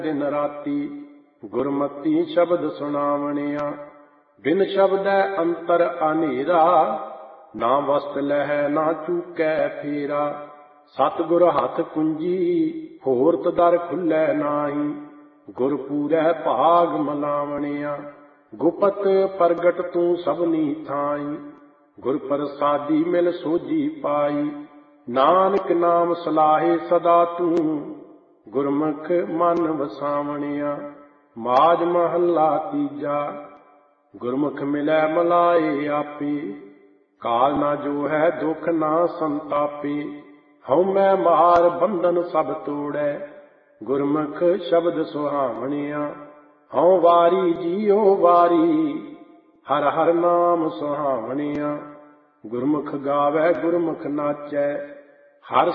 दिन राती गुरमती शब्द सुनावणिया। बिन शब्दै अंतर अनेरा ना वस्त लह ना चूकै फेरा। सतगुर हथ कुंजी होरत दर खुलै नाही गुरपूरै भाग मलावणिया। गुपत प्रगट तू सबनी थाई गुर प्रसादी मिल सोझी पाई। नानक नाम सलाहे सदा तू गुरमुख मन वसावणिया। माज महला तीजा गुरमुख मिलै मलाए आपे। काल ना जो है दुख ना संतापे। हਉ मैं मार बंधन सब तोड़ै गुरमुख शब्द सुहावणिया। हਉ वारी जियो वारी हर हर नाम सुहावणिया। गुरमुख गावै गुरमुख नाचै हर